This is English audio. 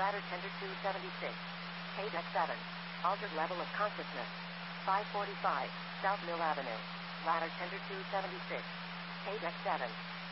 Ladder tender 276. Page X7. Altered level of consciousness. 545, South Mill Avenue. Ladder tender 276. Page X7.